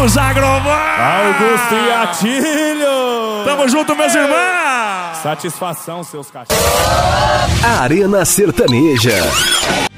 Os Agroman! Augusto e Atílio! Tamo junto, meus irmãos! Satisfação, seus cachorros. Arena Sertaneja.